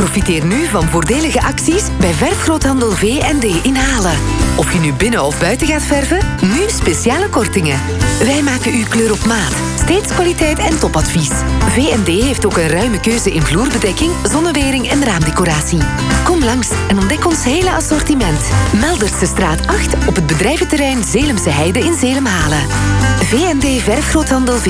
Profiteer nu van voordelige acties bij Verfgroothandel V&D in Halen. Of je nu binnen of buiten gaat verven, nu speciale kortingen. Wij maken uw kleur op maat. Steeds kwaliteit en topadvies. V&D heeft ook een ruime keuze in vloerbedekking, zonnewering en raamdecoratie. Kom langs en ontdek ons hele assortiment. Melderse straat 8 op het bedrijventerrein Zeelemse Heide in Zeelam-Halen. V&D Verfgroothandel vindt